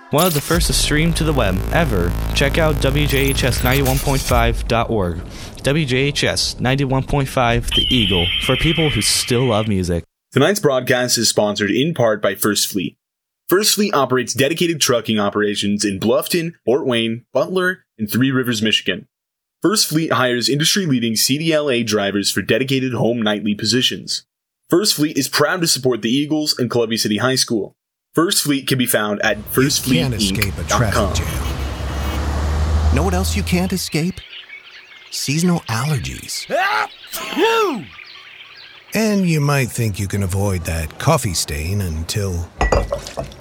One of the first to stream to the web ever. Check out WJHS91.5.org. WJHS 91.5 The Eagle, for people who still love music. Tonight's broadcast is sponsored in part by First Fleet. First Fleet operates dedicated trucking operations in Bluffton, Fort Wayne, Butler, and Three Rivers, Michigan. First Fleet hires industry-leading CDLA drivers for dedicated home nightly positions. First Fleet is proud to support the Eagles and Columbia City High School. First Fleet can be found at firstfleetinc.com. You can't escape a traffic jam. Know what else you can't escape? Seasonal allergies. And you might think you can avoid that coffee stain until